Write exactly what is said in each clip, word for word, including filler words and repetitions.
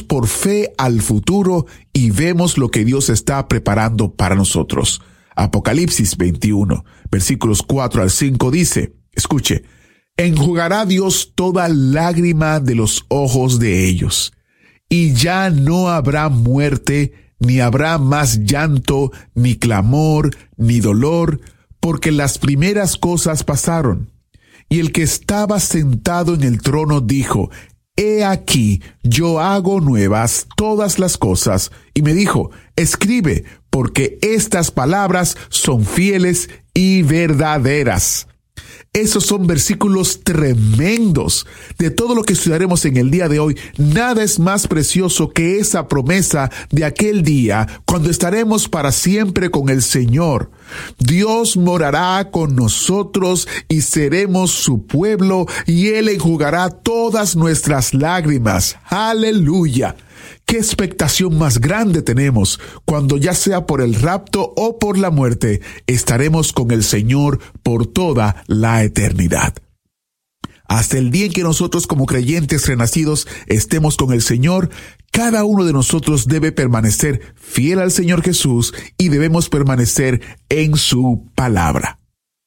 por fe al futuro y vemos lo que Dios está preparando para nosotros. Apocalipsis veintiuno, versículos cuatro al cinco dice, escuche, enjugará Dios toda lágrima de los ojos de ellos, y ya no habrá muerte, ni habrá más llanto, ni clamor, ni dolor, porque las primeras cosas pasaron. Y el que estaba sentado en el trono dijo, He aquí, yo hago nuevas todas las cosas. Y me dijo, escribe, porque estas palabras son fieles y verdaderas. Esos son versículos tremendos. De todo lo que estudiaremos en el día de hoy, nada es más precioso que esa promesa de aquel día cuando estaremos para siempre con el Señor. Dios morará con nosotros y seremos su pueblo, y Él enjugará todas nuestras lágrimas. ¡Aleluya! ¡Qué expectación más grande tenemos cuando, ya sea por el rapto o por la muerte, estaremos con el Señor por toda la eternidad! Hasta el día en que nosotros, como creyentes renacidos, estemos con el Señor, cada uno de nosotros debe permanecer fiel al Señor Jesús y debemos permanecer en su palabra.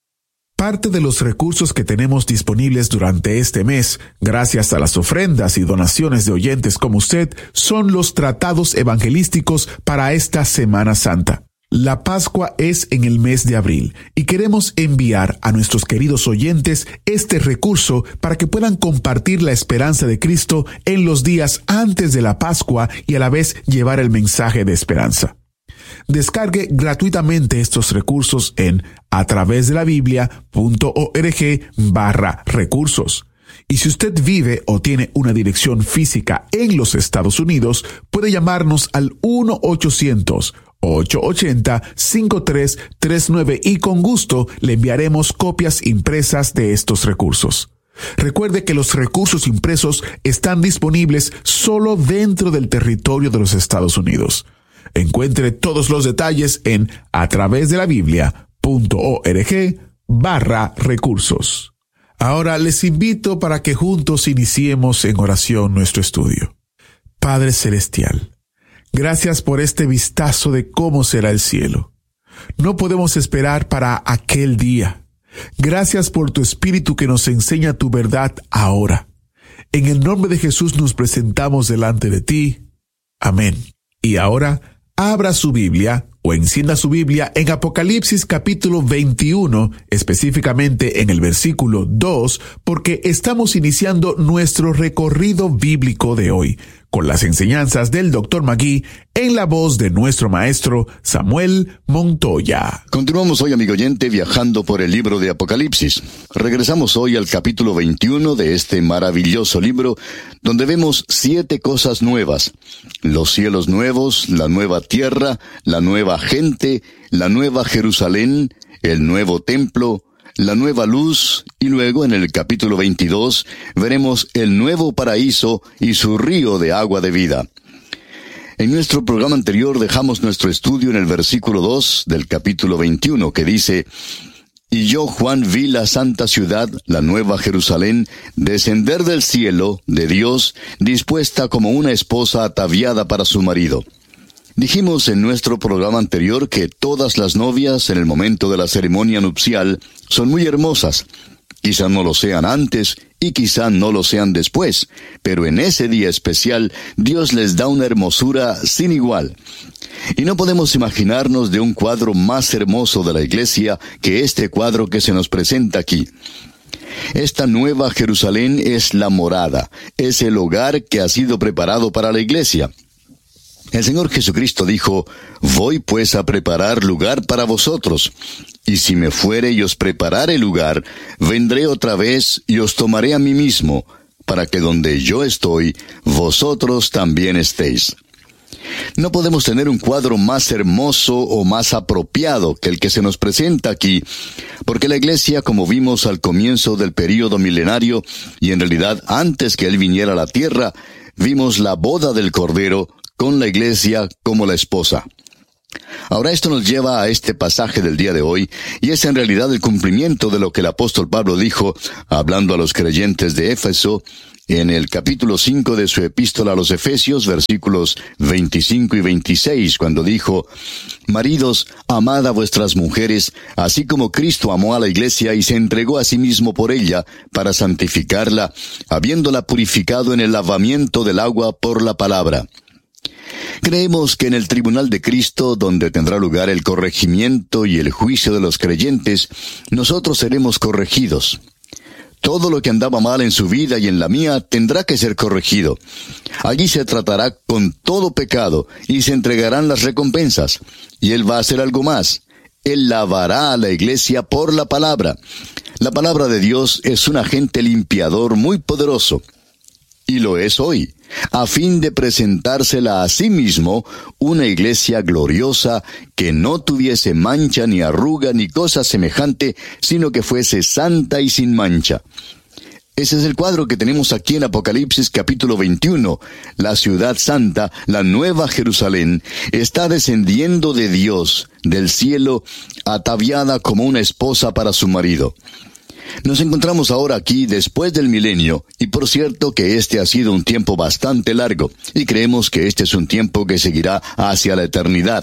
Parte de los recursos que tenemos disponibles durante este mes, gracias a las ofrendas y donaciones de oyentes como usted, son los tratados evangelísticos para esta Semana Santa. La Pascua es en el mes de abril y queremos enviar a nuestros queridos oyentes este recurso para que puedan compartir la esperanza de Cristo en los días antes de la Pascua y a la vez llevar el mensaje de esperanza. Descargue gratuitamente estos recursos en a través de la biblia punto org barra recursos. Y si usted vive o tiene una dirección física en los Estados Unidos, puede llamarnos al uno ochocientos, ocho ochenta, cinco tres tres nueve y con gusto le enviaremos copias impresas de estos recursos. Recuerde que los recursos impresos están disponibles solo dentro del territorio de los Estados Unidos. Encuentre todos los detalles en a través de la biblia punto org barra recursos. Ahora les invito para que juntos iniciemos en oración nuestro estudio. Padre Celestial, gracias por este vistazo de cómo será el cielo. No podemos esperar para aquel día. Gracias por tu Espíritu que nos enseña tu verdad ahora. En el nombre de Jesús nos presentamos delante de ti. Amén. Y ahora, abra su Biblia o encienda su Biblia en Apocalipsis capítulo veintiuno, específicamente en el versículo dos, porque estamos iniciando nuestro recorrido bíblico de hoy, con las enseñanzas del doctor Magui en la voz de nuestro maestro Samuel Montoya. Continuamos hoy, amigo oyente, viajando por el libro de Apocalipsis. Regresamos hoy al capítulo veintiuno de este maravilloso libro, donde vemos siete cosas nuevas: los cielos nuevos, la nueva tierra, la nueva gente, la nueva Jerusalén, el nuevo templo, la nueva luz, y luego en el capítulo veintidós veremos el nuevo paraíso y su río de agua de vida. En nuestro programa anterior dejamos nuestro estudio en el versículo dos del capítulo veintiuno, que dice: Y yo, Juan, vi la santa ciudad, la nueva Jerusalén, descender del cielo, de Dios, dispuesta como una esposa ataviada para su marido. Dijimos en nuestro programa anterior que todas las novias en el momento de la ceremonia nupcial son muy hermosas. Quizá no lo sean antes y quizá no lo sean después, pero en ese día especial Dios les da una hermosura sin igual. Y no podemos imaginarnos de un cuadro más hermoso de la iglesia que este cuadro que se nos presenta aquí. Esta nueva Jerusalén es la morada, es el hogar que ha sido preparado para la iglesia. El Señor Jesucristo dijo: Voy pues a preparar lugar para vosotros, y si me fuere y os preparare lugar, vendré otra vez y os tomaré a mí mismo, para que donde yo estoy, vosotros también estéis. No podemos tener un cuadro más hermoso o más apropiado que el que se nos presenta aquí, porque la iglesia, como vimos al comienzo del período milenario, y en realidad antes que Él viniera a la tierra, vimos la boda del Cordero, con la iglesia como la esposa. Ahora esto nos lleva a este pasaje del día de hoy, y es en realidad el cumplimiento de lo que el apóstol Pablo dijo, hablando a los creyentes de Éfeso, en el capítulo cinco de su epístola a los Efesios, versículos veinticinco y veintiséis, cuando dijo: Maridos, amad a vuestras mujeres, así como Cristo amó a la iglesia y se entregó a sí mismo por ella, para santificarla, habiéndola purificado en el lavamiento del agua por la palabra. Creemos que en el tribunal de Cristo, donde tendrá lugar el corregimiento y el juicio de los creyentes, nosotros seremos corregidos. Todo lo que andaba mal en su vida y en la mía tendrá que ser corregido. Allí se tratará con todo pecado y se entregarán las recompensas. Y Él va a hacer algo más. Él lavará a la iglesia por la palabra. La palabra de Dios es un agente limpiador muy poderoso. Y lo es hoy, a fin de presentársela a sí mismo una iglesia gloriosa que no tuviese mancha ni arruga ni cosa semejante, sino que fuese santa y sin mancha. Ese es el cuadro que tenemos aquí en Apocalipsis capítulo veintiuno. La ciudad santa, la nueva Jerusalén, está descendiendo de Dios, del cielo, ataviada como una esposa para su marido. Nos encontramos ahora aquí después del milenio, y por cierto que este ha sido un tiempo bastante largo, y creemos que este es un tiempo que seguirá hacia la eternidad.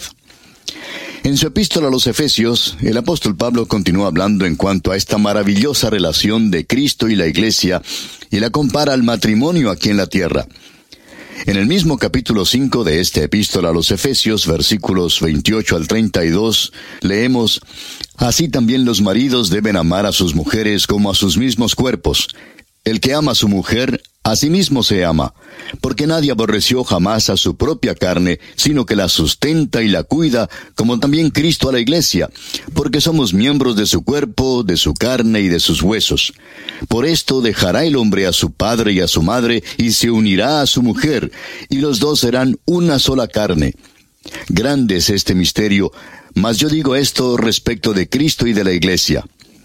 En su epístola a los Efesios, el apóstol Pablo continúa hablando en cuanto a esta maravillosa relación de Cristo y la iglesia, y la compara al matrimonio aquí en la tierra. En el mismo capítulo cinco de esta epístola a los Efesios, versículos veintiocho al treinta y dos, leemos: Así también los maridos deben amar a sus mujeres como a sus mismos cuerpos. El que ama a su mujer, a sí mismo se ama, porque nadie aborreció jamás a su propia carne, sino que la sustenta y la cuida, como también Cristo a la iglesia, porque somos miembros de su cuerpo, de su carne y de sus huesos. Por esto dejará el hombre a su padre y a su madre, y se unirá a su mujer, y los dos serán una sola carne. Grande es este misterio, mas yo digo esto respecto de Cristo y de la iglesia.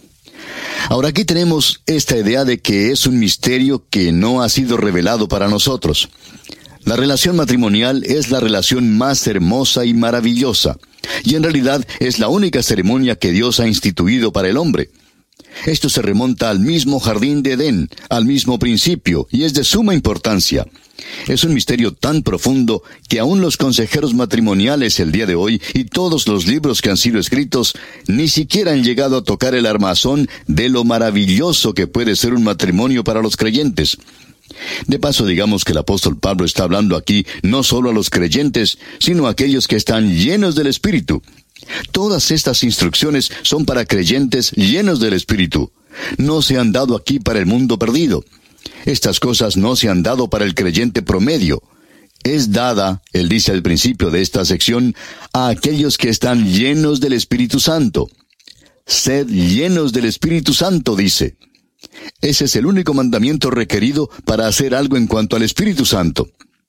Ahora aquí tenemos esta idea de que es un misterio que no ha sido revelado para nosotros. La relación matrimonial es la relación más hermosa y maravillosa, y en realidad es la única ceremonia que Dios ha instituido para el hombre. Esto se remonta al mismo jardín de Edén, al mismo principio, y es de suma importancia. Es un misterio tan profundo que aún los consejeros matrimoniales el día de hoy y todos los libros que han sido escritos ni siquiera han llegado a tocar el armazón de lo maravilloso que puede ser un matrimonio para los creyentes. De paso, digamos que el apóstol Pablo está hablando aquí no solo a los creyentes, sino a aquellos que están llenos del Espíritu. Todas estas instrucciones son para creyentes llenos del Espíritu. No se han dado aquí para el mundo perdido. Estas cosas no se han dado para el creyente promedio. Es dada, él dice al principio de esta sección, a aquellos que están llenos del Espíritu Santo. Sed llenos del Espíritu Santo, dice. Ese es el único mandamiento requerido para hacer algo en cuanto al Espíritu Santo.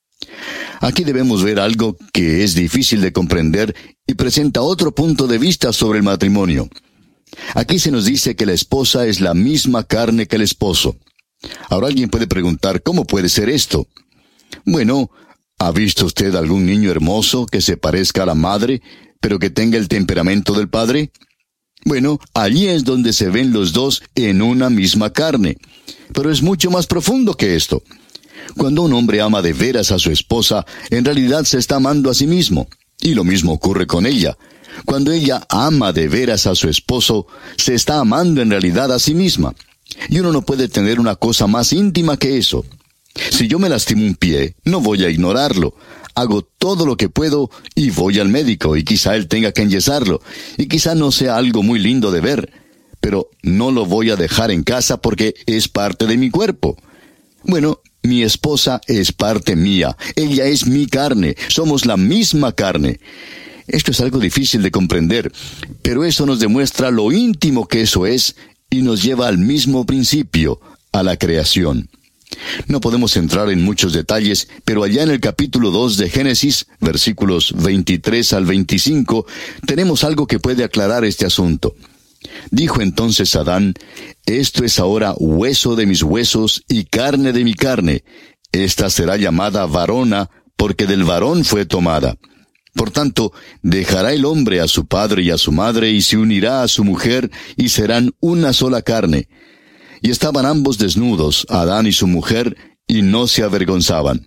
Aquí debemos ver algo que es difícil de comprender y presenta otro punto de vista sobre el matrimonio. Aquí se nos dice que la esposa es la misma carne que el esposo. Ahora alguien puede preguntar, ¿cómo puede ser esto? Bueno, ¿ha visto usted algún niño hermoso que se parezca a la madre, pero que tenga el temperamento del padre? Bueno, allí es donde se ven los dos en una misma carne. Pero es mucho más profundo que esto. Cuando un hombre ama de veras a su esposa, en realidad se está amando a sí mismo. Y lo mismo ocurre con ella. Cuando ella ama de veras a su esposo, se está amando en realidad a sí misma. Y uno no puede tener una cosa más íntima que eso. Si yo me lastimo un pie, no voy a ignorarlo. Hago todo lo que puedo y voy al médico, y quizá él tenga que enyesarlo, y quizá no sea algo muy lindo de ver, pero no lo voy a dejar en casa porque es parte de mi cuerpo. Bueno, mi esposa es parte mía, ella es mi carne, somos la misma carne. Esto es algo difícil de comprender, pero eso nos demuestra lo íntimo que eso es, y nos lleva al mismo principio, a la creación. No podemos entrar en muchos detalles, pero allá en el capítulo dos de Génesis, versículos veintitrés al veinticinco, tenemos algo que puede aclarar este asunto. Dijo entonces Adán: Esto es ahora hueso de mis huesos y carne de mi carne. Esta será llamada varona, porque del varón fue tomada. Por tanto, dejará el hombre a su padre y a su madre, y se unirá a su mujer, y serán una sola carne. Y estaban ambos desnudos, Adán y su mujer, y no se avergonzaban.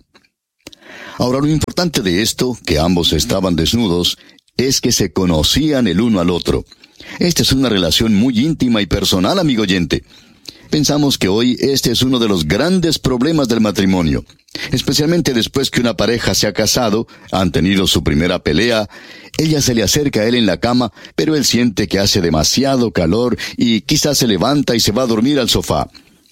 Ahora, lo importante de esto, que ambos estaban desnudos, es que se conocían el uno al otro. Esta es una relación muy íntima y personal, amigo oyente. Pensamos que hoy este es uno de los grandes problemas del matrimonio. Especialmente después que una pareja se ha casado, han tenido su primera pelea, ella se le acerca a él en la cama, pero él siente que hace demasiado calor y quizás se levanta y se va a dormir al sofá.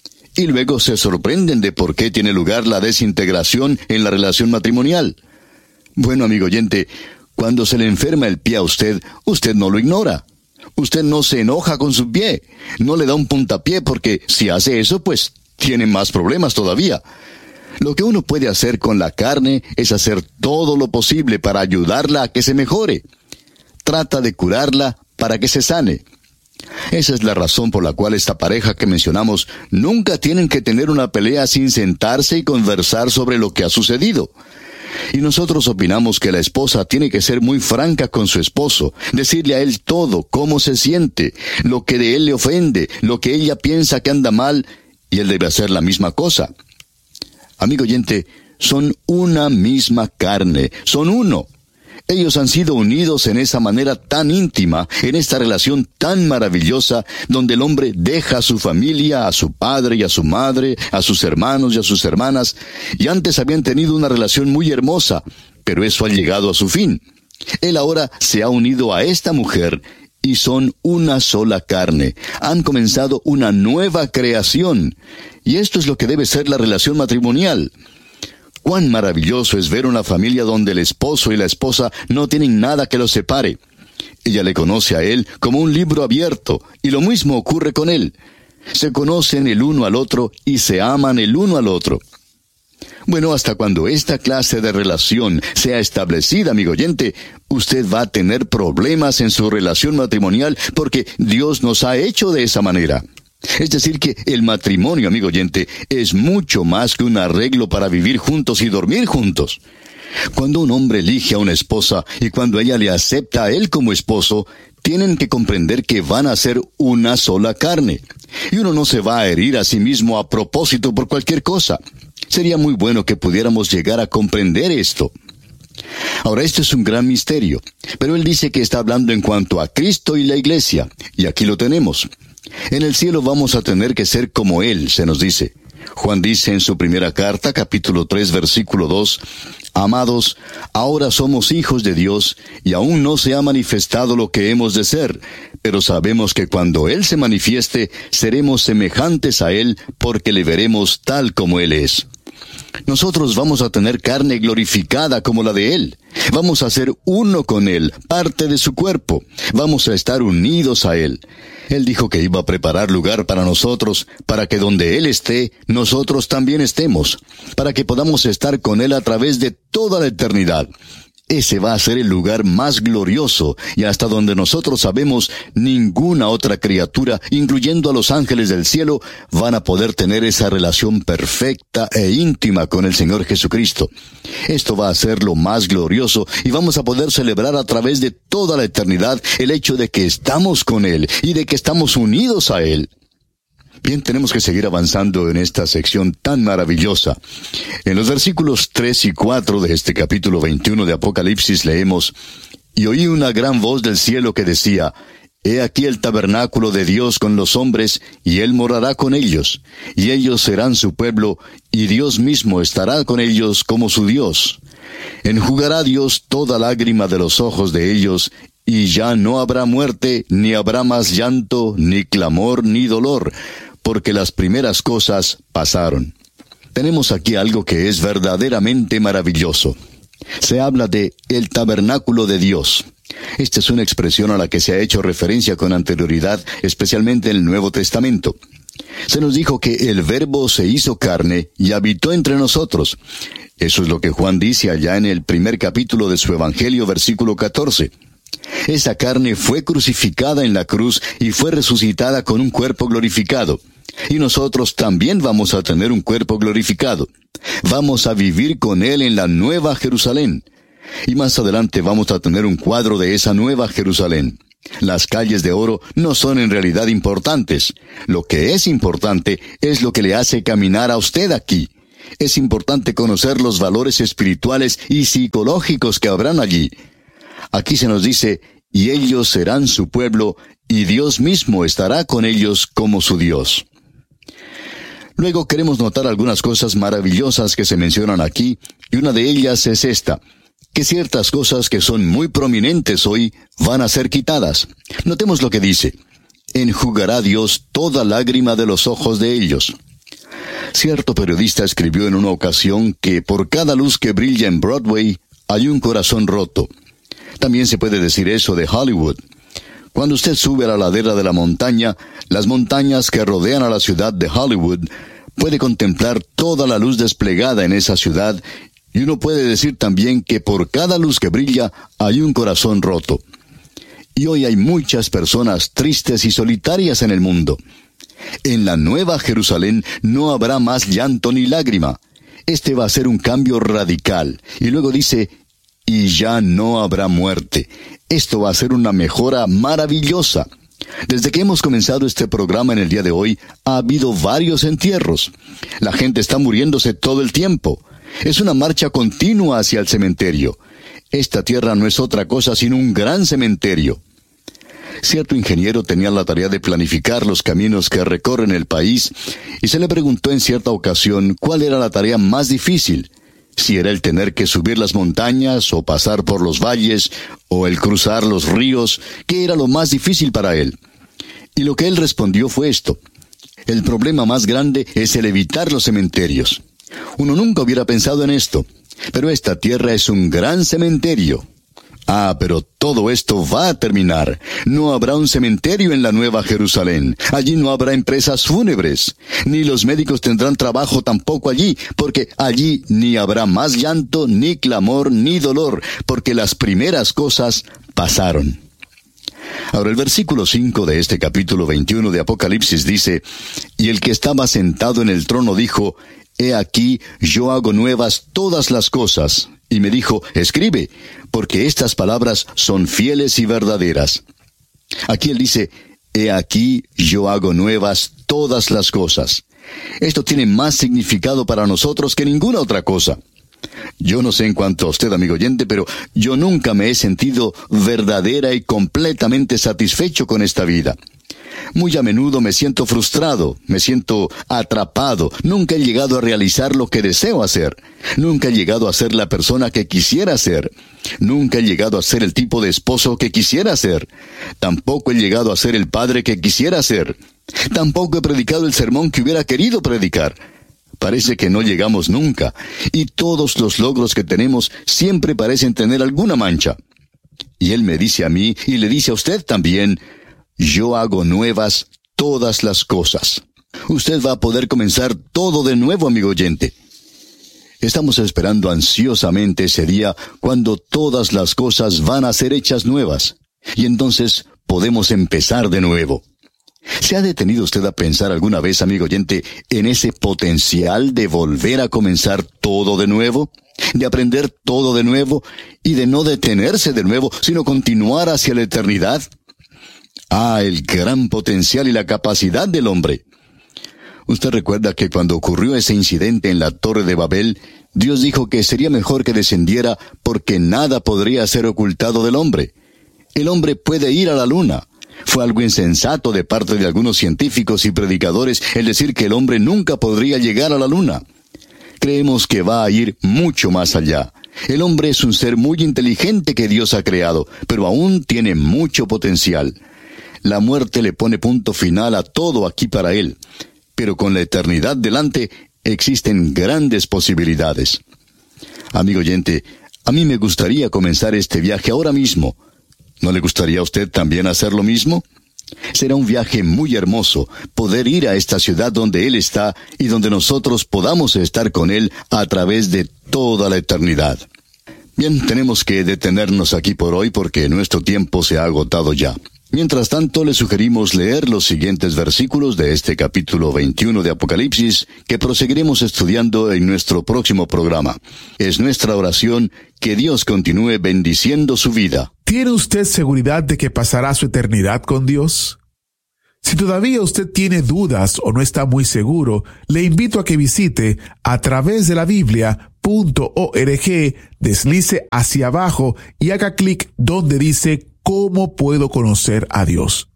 Y luego se sorprenden de por qué tiene lugar la desintegración en la relación matrimonial. Bueno, amigo oyente, cuando se le enferma el pie a usted, usted no lo ignora. Usted no se enoja con su pie, no le da un puntapié porque si hace eso, pues tiene más problemas todavía. Lo que uno puede hacer con la carne es hacer todo lo posible para ayudarla a que se mejore. Trata de curarla para que se sane. Esa es la razón por la cual esta pareja que mencionamos nunca tienen que tener una pelea sin sentarse y conversar sobre lo que ha sucedido. Y nosotros opinamos que la esposa tiene que ser muy franca con su esposo, decirle a él todo, cómo se siente, lo que de él le ofende, lo que ella piensa que anda mal, y él debe hacer la misma cosa. Amigo oyente, son una misma carne, son uno. Ellos han sido unidos en esa manera tan íntima, en esta relación tan maravillosa, donde el hombre deja a su familia, a su padre y a su madre, a sus hermanos y a sus hermanas, y antes habían tenido una relación muy hermosa, pero eso ha llegado a su fin. Él ahora se ha unido a esta mujer, y son una sola carne. Han comenzado una nueva creación, y esto es lo que debe ser la relación matrimonial. Cuán maravilloso es ver una familia donde el esposo y la esposa no tienen nada que los separe. Ella le conoce a él como un libro abierto, y lo mismo ocurre con él. Se conocen el uno al otro y se aman el uno al otro. Bueno, hasta cuando esta clase de relación sea establecida, amigo oyente, usted va a tener problemas en su relación matrimonial porque Dios nos ha hecho de esa manera. Es decir que el matrimonio, amigo oyente, es mucho más que un arreglo para vivir juntos y dormir juntos. Cuando un hombre elige a una esposa y cuando ella le acepta a él como esposo, tienen que comprender que van a ser una sola carne. Y uno no se va a herir a sí mismo a propósito por cualquier cosa. Sería muy bueno que pudiéramos llegar a comprender esto. Ahora, esto es un gran misterio, pero él dice que está hablando en cuanto a Cristo y la iglesia, y aquí lo tenemos. En el cielo vamos a tener que ser como Él, se nos dice. Juan dice en su primera carta, capítulo tres, versículo dos, Amados, ahora somos hijos de Dios, y aún no se ha manifestado lo que hemos de ser, pero sabemos que cuando Él se manifieste, seremos semejantes a Él, porque le veremos tal como Él es. Nosotros vamos a tener carne glorificada como la de Él. Vamos a ser uno con Él, parte de su cuerpo. Vamos a estar unidos a Él. Él dijo que iba a preparar lugar para nosotros, para que donde Él esté, nosotros también estemos, para que podamos estar con Él a través de toda la eternidad. Ese va a ser el lugar más glorioso, y hasta donde nosotros sabemos, ninguna otra criatura, incluyendo a los ángeles del cielo, van a poder tener esa relación perfecta e íntima con el Señor Jesucristo. Esto va a ser lo más glorioso, y vamos a poder celebrar a través de toda la eternidad el hecho de que estamos con Él, y de que estamos unidos a Él. Bien, tenemos que seguir avanzando en esta sección tan maravillosa. En los versículos tres y cuatro de este capítulo veintiuno de Apocalipsis leemos, Y oí una gran voz del cielo que decía, He aquí el tabernáculo de Dios con los hombres, y Él morará con ellos, y ellos serán su pueblo, y Dios mismo estará con ellos como su Dios. Enjugará Dios toda lágrima de los ojos de ellos, y ya no habrá muerte, ni habrá más llanto, ni clamor, ni dolor, porque las primeras cosas pasaron. Tenemos aquí algo que es verdaderamente maravilloso. Se habla de el tabernáculo de Dios. Esta es una expresión a la que se ha hecho referencia con anterioridad, especialmente en el Nuevo Testamento. Se nos dijo que el Verbo se hizo carne y habitó entre nosotros. Eso es lo que Juan dice allá en el primer capítulo de su Evangelio, versículo catorce. Esa carne fue crucificada en la cruz y fue resucitada con un cuerpo glorificado. Y nosotros también vamos a tener un cuerpo glorificado. Vamos a vivir con Él en la Nueva Jerusalén. Y más adelante vamos a tener un cuadro de esa Nueva Jerusalén. Las calles de oro no son en realidad importantes. Lo que es importante es lo que le hace caminar a usted aquí. Es importante conocer los valores espirituales y psicológicos que habrán allí. Aquí se nos dice, y ellos serán su pueblo, y Dios mismo estará con ellos como su Dios. Luego queremos notar algunas cosas maravillosas que se mencionan aquí, y una de ellas es esta, que ciertas cosas que son muy prominentes hoy van a ser quitadas. Notemos lo que dice, enjugará Dios toda lágrima de los ojos de ellos. Cierto periodista escribió en una ocasión que por cada luz que brilla en Broadway hay un corazón roto. También se puede decir eso de Hollywood. Cuando usted sube a la ladera de la montaña, las montañas que rodean a la ciudad de Hollywood, puede contemplar toda la luz desplegada en esa ciudad, y uno puede decir también que por cada luz que brilla hay un corazón roto. Y hoy hay muchas personas tristes y solitarias en el mundo. En la Nueva Jerusalén no habrá más llanto ni lágrima. Este va a ser un cambio radical. Y luego dice, y ya no habrá muerte. Esto va a ser una mejora maravillosa. Desde que hemos comenzado este programa en el día de hoy, ha habido varios entierros. La gente está muriéndose todo el tiempo. Es una marcha continua hacia el cementerio. Esta tierra no es otra cosa sino un gran cementerio. Cierto ingeniero tenía la tarea de planificar los caminos que recorren el país, y se le preguntó en cierta ocasión cuál era la tarea más difícil. Si era el tener que subir las montañas, o pasar por los valles, o el cruzar los ríos, ¿qué era lo más difícil para él? Y lo que él respondió fue esto: el problema más grande es el evitar los cementerios. Uno nunca hubiera pensado en esto, pero esta tierra es un gran cementerio. Ah, pero todo esto va a terminar. No habrá un cementerio en la Nueva Jerusalén. Allí no habrá empresas fúnebres. Ni los médicos tendrán trabajo tampoco allí, porque allí ni habrá más llanto, ni clamor, ni dolor, porque las primeras cosas pasaron. Ahora el versículo cinco de este capítulo veintiuno de Apocalipsis dice, y el que estaba sentado en el trono dijo, he aquí, yo hago nuevas todas las cosas. Y me dijo, escribe, porque estas palabras son fieles y verdaderas. Aquí él dice, he aquí, yo hago nuevas todas las cosas. Esto tiene más significado para nosotros que ninguna otra cosa. Yo no sé en cuanto a usted, amigo oyente, pero yo nunca me he sentido verdadera y completamente satisfecho con esta vida. Muy a menudo me siento frustrado, me siento atrapado. Nunca he llegado a realizar lo que deseo hacer. Nunca he llegado a ser la persona que quisiera ser. Nunca he llegado a ser el tipo de esposo que quisiera ser. Tampoco he llegado a ser el padre que quisiera ser. Tampoco he predicado el sermón que hubiera querido predicar. Parece que no llegamos nunca, y todos los logros que tenemos siempre parecen tener alguna mancha. Y él me dice a mí, y le dice a usted también, yo hago nuevas todas las cosas. Usted va a poder comenzar todo de nuevo, amigo oyente. Estamos esperando ansiosamente ese día cuando todas las cosas van a ser hechas nuevas, y entonces podemos empezar de nuevo. ¿Se ha detenido usted a pensar alguna vez, amigo oyente, en ese potencial de volver a comenzar todo de nuevo? De aprender todo de nuevo, y de no detenerse de nuevo, sino continuar hacia la eternidad. Ah, el gran potencial y la capacidad del hombre. Usted recuerda que cuando ocurrió ese incidente en la Torre de Babel, Dios dijo que sería mejor que descendiera porque nada podría ser ocultado del hombre. El hombre puede ir a la luna. Fue algo insensato de parte de algunos científicos y predicadores el decir que el hombre nunca podría llegar a la luna. Creemos que va a ir mucho más allá. El hombre es un ser muy inteligente que Dios ha creado, pero aún tiene mucho potencial. La muerte le pone punto final a todo aquí para él. Pero con la eternidad delante, existen grandes posibilidades. Amigo oyente, a mí me gustaría comenzar este viaje ahora mismo. ¿No le gustaría a usted también hacer lo mismo? Será un viaje muy hermoso, poder ir a esta ciudad donde Él está y donde nosotros podamos estar con Él a través de toda la eternidad. Bien, tenemos que detenernos aquí por hoy porque nuestro tiempo se ha agotado ya. Mientras tanto, le sugerimos leer los siguientes versículos de este capítulo veintiuno de Apocalipsis, que proseguiremos estudiando en nuestro próximo programa. Es nuestra oración que Dios continúe bendiciendo su vida. ¿Tiene usted seguridad de que pasará su eternidad con Dios? Si todavía usted tiene dudas o no está muy seguro, le invito a que visite a través de la Biblia punto org, deslice hacia abajo y haga clic donde dice ¿Cómo puedo conocer a Dios?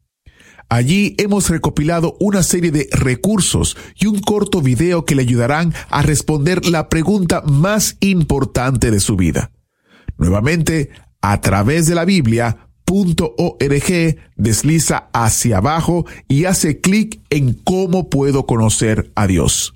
Allí hemos recopilado una serie de recursos y un corto video que le ayudarán a responder la pregunta más importante de su vida. Nuevamente, a través de la Biblia punto org, desliza hacia abajo y hace clic en ¿Cómo puedo conocer a Dios?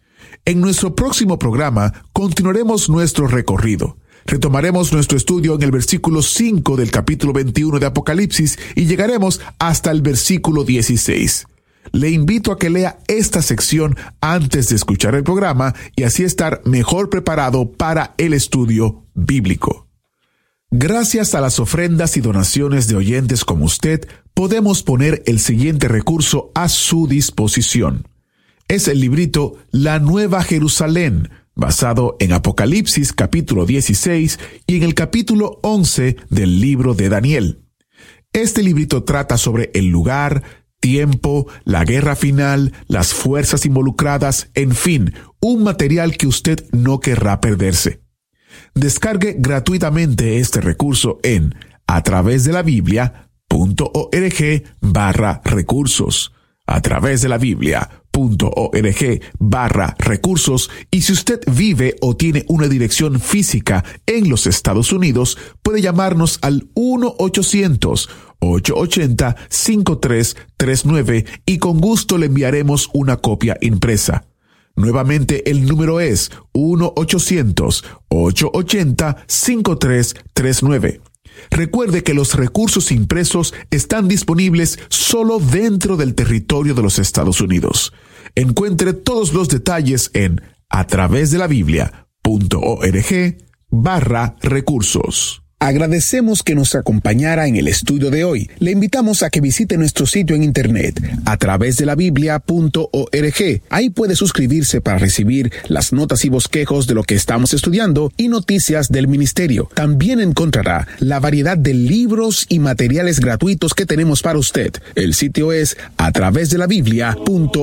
En nuestro próximo programa continuaremos nuestro recorrido. Retomaremos nuestro estudio en el versículo cinco del capítulo veintiuno de Apocalipsis y llegaremos hasta el versículo dieciséis. Le invito a que lea esta sección antes de escuchar el programa y así estar mejor preparado para el estudio bíblico. Gracias a las ofrendas y donaciones de oyentes como usted, podemos poner el siguiente recurso a su disposición. Es el librito La Nueva Jerusalén, basado en Apocalipsis capítulo dieciséis y en el capítulo once del libro de Daniel. Este librito trata sobre el lugar, tiempo, la guerra final, las fuerzas involucradas, en fin, un material que usted no querrá perderse. Descargue gratuitamente este recurso en a través de la Biblia punto org barra recursos. A través de la Biblia punto org barra recursos, y si usted vive o tiene una dirección física en los Estados Unidos, puede llamarnos al uno ochocientos, ocho ochenta, cinco tres tres nueve y con gusto le enviaremos una copia impresa. Nuevamente el número es uno ochocientos, ocho ochenta, cinco tres tres nueve. Recuerde que los recursos impresos están disponibles solo dentro del territorio de los Estados Unidos. Encuentre todos los detalles en a través de la Biblia punto org barra recursos. Agradecemos que nos acompañara en el estudio de hoy. Le invitamos a que visite nuestro sitio en internet a través de la Biblia punto org. Ahí puede suscribirse para recibir las notas y bosquejos de lo que estamos estudiando y noticias del ministerio. También encontrará la variedad de libros y materiales gratuitos que tenemos para usted. El sitio es a través de la Biblia punto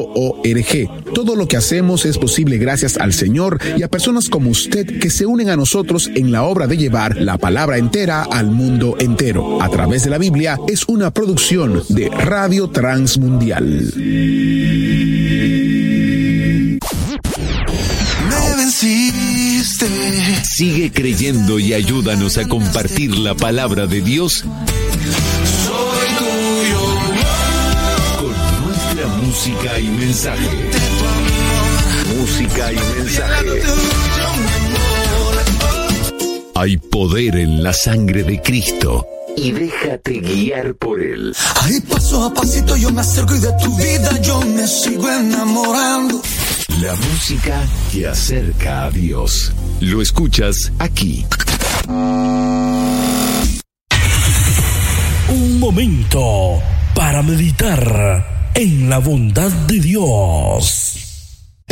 org. Todo lo que hacemos es posible gracias al Señor y a personas como usted que se unen a nosotros en la obra de llevar la palabra entera al mundo entero. A través de la Biblia es una producción de Radio Transmundial. Me venciste. Sigue creyendo y ayúdanos a compartir la palabra de Dios Soy tuyo. con nuestra música y mensaje. Música y mensaje. Hay poder en la sangre de Cristo y déjate guiar por Él. Ahí paso a pasito yo me acerco y de tu vida yo me sigo enamorando. La música que acerca a Dios. Lo escuchas aquí. Un momento para meditar en la bondad de Dios.